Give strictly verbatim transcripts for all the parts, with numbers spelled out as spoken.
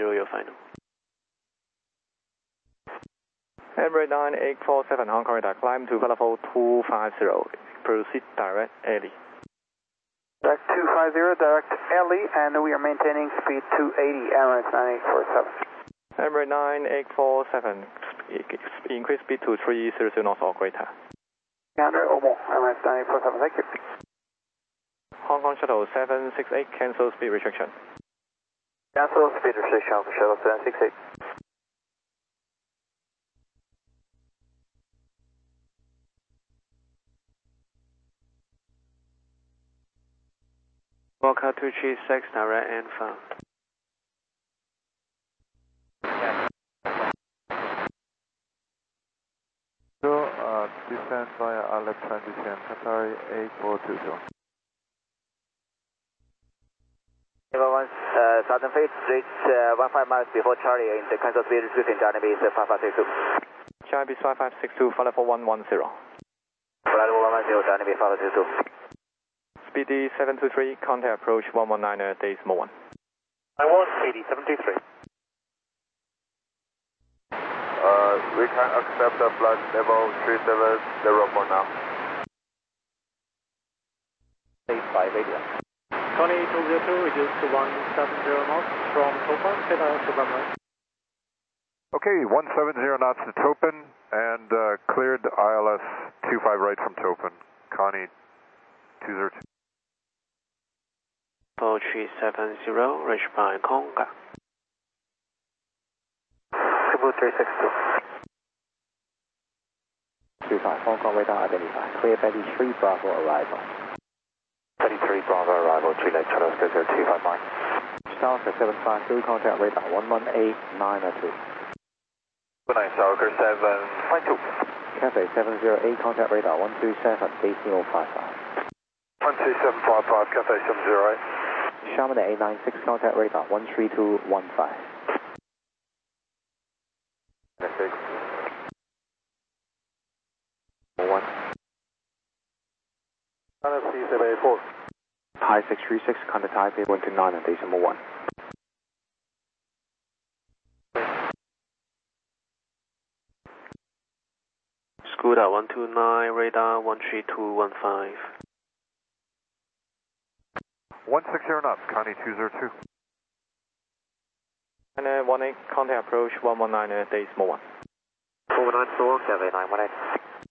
zero, your final. Emirates nine eight four seven, Hong Kong radar, climb to level two five zero, proceed direct Ellie. Direct two five zero, direct Ellie, and we are maintaining speed two eighty, Emirates nine eight four seven. Emirates nine eight four seven, increase speed to three hundred knots or greater. Under Omo, Emirates nine eight four seven, thank you. Hong Kong Shuttle seven six eight, cancel speed restriction. Cancel speed restriction for Shuttle seven six eight. Walker two three six, direct and found. So, uh, descend via Aleph transition, Qatari eight four two zero. Level one, uh, Southern Fate, reach uh, one five miles before Charlie in the cancel speed restriction, Johnny B is five five six two. Charlie B five five six two, follow for one one zero. Follow for one one zero, Johnny B five five six two. Speedy seven two three, contact approach one one nine, decimal one. I want Speedy seven two three. Uh, we can accept the flight level three seven zero for now. eight five radio. Tony two zero two, reduce to one seven zero knots from Topon, Peter Subrahman. Okay, one seven zero knots to Topin, and uh, cleared I L S two five right from Topin. Connie two zero two. four three seven zero, reach by Konga. Cebu three six two. two five, Hong Kong radar identified. Clear Betty three Bravo arrival. Betty three Bravo arrival, three late Charles zero two five nine. Stalker seven five two, contact radar one one eight nine two. Good night, Stalker seven five two. Cathay seven zero eight, contact radar one two seven, decimal five five. one two seven five five, Cathay seven zero eight. Shaman eight nine six, contact radar one three two one five. six. one. China C seven eight four. High six three six, contact Taipei one two nine, decimal one. Scooter one two nine, radar one three two one five. one six zero knots, Connie two zero two. And uh, one eight, contact approach one one nine, decimal one. four nine four, Cathay nine one eight.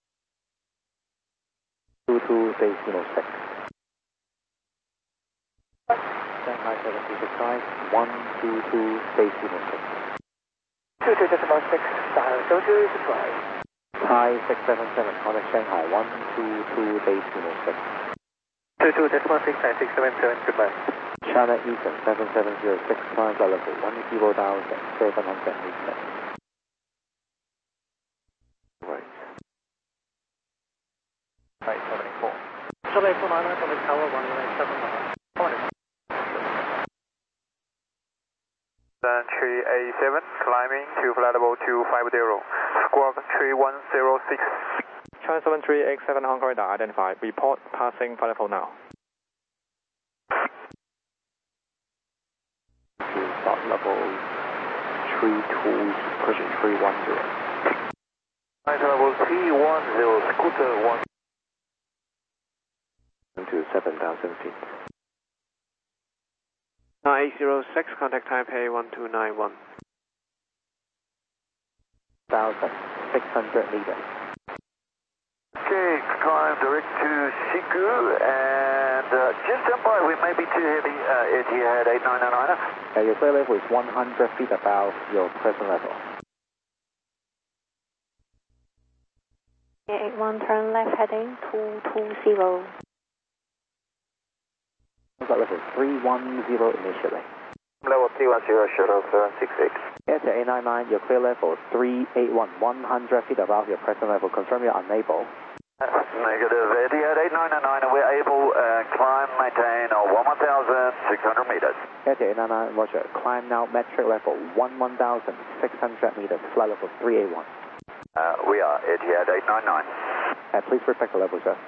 two two, decimal six. Shanghai seven two six five, one two two, decimal six. two two decimal six, dial zero two five. Thai six seven seven, contact Shanghai one two two, decimal six. two two decimal six nine six seven seven, goodbye. China Eastern seven seven zero six, climb level one zero thousand seven hundred meters. Right. Right, seven eight four. seven eight four nine nine, contact tower one one eight seven nine. three eight seven, climbing to flight level two five zero. Squawk three one zero six. China seven three eight seven, Hong Kong radar identified. Report passing flight level now. Start level three two, pushing three one zero. Flight level three one zero, scooter one. To seven thousand feet. nine eight zero six, contact Taipei one two nine one. one thousand six hundred meters. Okay, climb direct to Shiku, and uh, just stand by, we may be too heavy, uh, Etihad eight nine nine nine. Uh, your clear level is one hundred feet above your present level. eight one, turn left heading two two zero. Got level three one zero initially. Level three one zero, shuttle seven six eight. Yes, eight nine nine, your clear level three eight one, one hundred feet above your present level. Confirm you're unable. Uh, negative, Etihad eight nine nine nine, and we're able to uh, climb, maintain uh, one thousand six hundred meters. Yes, eight nine nine, roger. Climb now, metric level one thousand six hundred meters, flight level three eight one. Uh, we are Etihad eight nine nine. Uh, please respect the level, sir.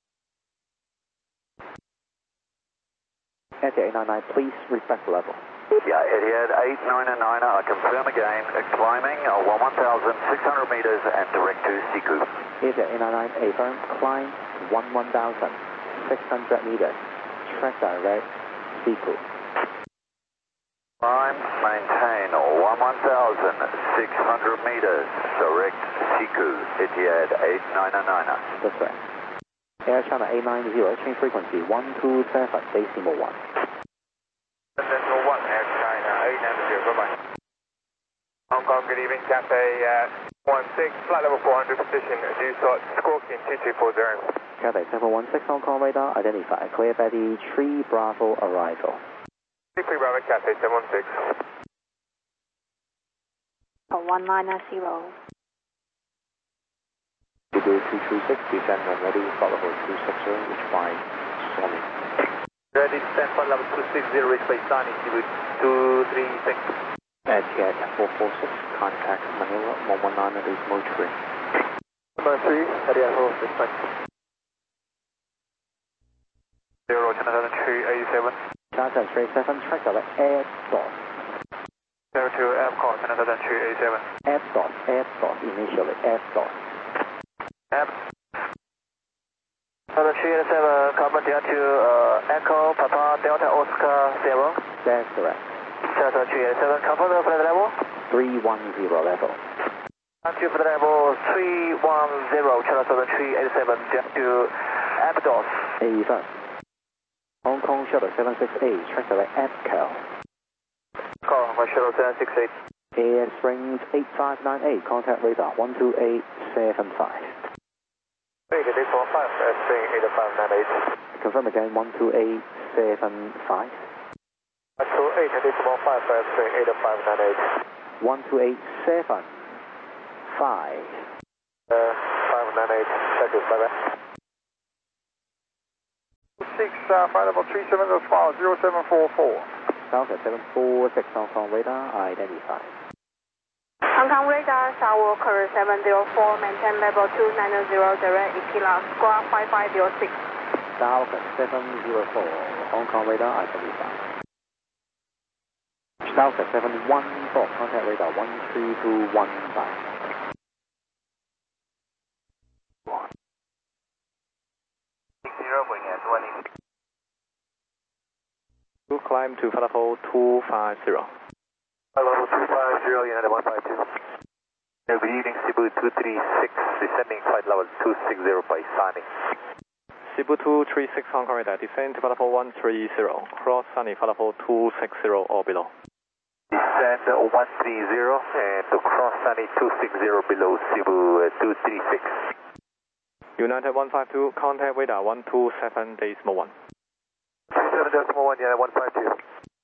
Etihad eight nine nine, please respect the level. Yeah, Etihad eight nine nine, I confirm again, climbing uh, one thousand six hundred meters and direct to Siku. Etihad eight nine nine, affirm, climb one thousand six hundred meters, track direct, Siku. Climb, maintain one thousand six hundred meters, direct Siku, Etihad eight nine nine. That's right. Air China eight nine zero, change frequency one two seven, decimal one. Decimal one, Air China eight nine zero, bye-bye. Hong Kong, good evening, Cathay uh, one six, flight level four hundred, position, due slot, Scorpion two two four zero. Cathay seven one six, Hong Kong radar, identify, clear Betty three Bravo arrival. three Bravo, Cathay seven one six. one nine zero. We do two two six, descend when ready, flight level two six zero, which by Sony. Ready, descend flight level two six zero, reach by Sony, two three six. Etihad four four six, contact Manila one one nine at East Moultrie. Number three, Etihad four six, zero, China three eighty-seven. China three seven, track direct, air dot. zero two, F call, China three eighty-seven. F dot, F dot, initially, F dot. F. China three eighty-seven, Carbon Delta to uh, Echo, Papa, Delta, Oscar, zero. That's correct. China three eighty-seven, confirm the flight level. three one zero level. Thank you for the level three one zero, China three eighty-seven, just to Abdos. Affirm. Hong Kong Shuttle seven six eight, track direct Echo. Call Hong Kong Shuttle seven six eight. Air Springs eight five nine eight, contact radar one two eight seven five. eight eight one five, Spring eight five nine eight. Confirm again, one two eight seven five. two eight eight one five, Spring eight five nine eight. one two eight seven five. Uh, five nine eight, thank you, bye-bye. six, uh, flight level three seven zero five, zero seven four four. Delta seven four six, Hong Kong radar, identified. Hong Kong radar, Skywalker seven zero four, maintain level two nine zero, direct Ikila, squawk five five zero six. Delta seven zero four, Hong Kong radar, identified. Delta seven one four, contact radar one three two one five. zero, going at twenty. To climb to flight level two five zero. Flight level two five zero, United one five two. Good evening, Cebu two three six, descending flight level two six zero by Sunny. Cebu two three six, Hong Kong radar, descend to flight level one three zero, cross Sunny flight level two six zero or below. Descend one three zero and to cross Sunny two six zero below Cebu two three six. United one five two, contact radar one two seven decimal one. seven decimal one, United one five two.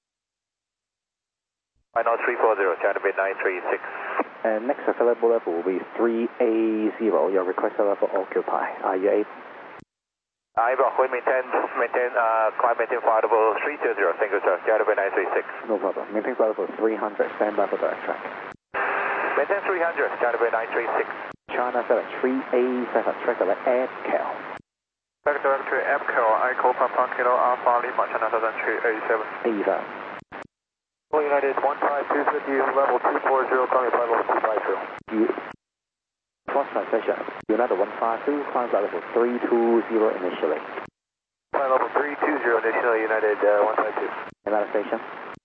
Final three four zero, China Bay nine three six. And next available level will be three A zero, your requested level occupy. Are you able? I will maintain, maintain, uh, climb maintain flight level three two zero, thank you sir, China Bay nine three six. No problem. Maintain flight level three hundred, stand by for direct track. Maintain three hundred, China Bay nine three six. China seven three A seven, track direct Air Cal. Back direct to F K L, Echo Papa Kilo Alpha Lima, China three eighty-seven. Eva. Full United one five two, with you, level two four zero, calling flight level two five zero. You. Cross transition. United one five two, climb flight level three two zero initially. Flight level three two zero, initially United uh, one five two. Another station.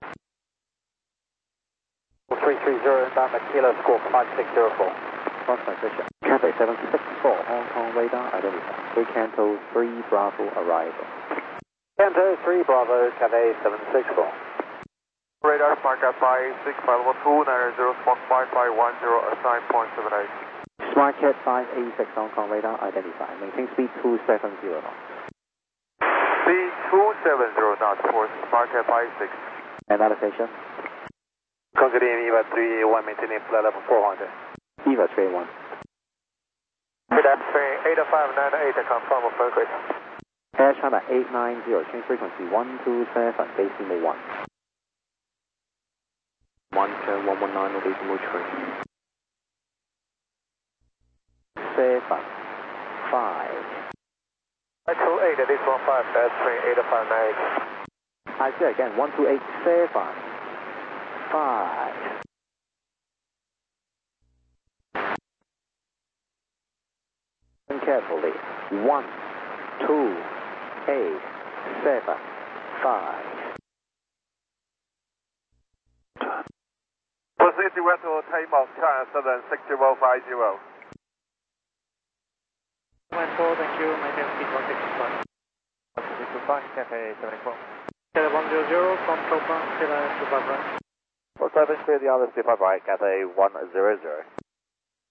three three zero, inbound Kilo, score five six zero four. Cross transition. Cathay seven six four, Hong Kong radar, identified. Three Canto, three Bravo arrival. Canto three Bravo, Cathay seven six four. Radar Smart Cat five six, flight level two nine zero, squawk five five one zero, assign point seven eight. Smartcat five eight six, Hong Kong radar, identified. Maintain speed two seven zero knots. Speed two seven zero knots for Smartcat five six. Another station. Considering Eva three one, maintaining flight level four hundred. Eva three one. Radar Spring eight five nine eight, confirm of focus. Air China eight nine zero, change frequency one two seven, decimal one. one ten one one nine, decimal three. seven five. two eight, this one five, that's Spring eight five nine eight. I say again, one two eight seven five. And carefully. One, two, eight, seven, five. Proceed to retro time of China seven six zero five zero. one four, thank you, maintain speed one six five. six two five, Cathay seventy-four. Cathay one hundred, from Copa, Sierra two five right. four seven, clear the Alice two five right, Cathay one hundred.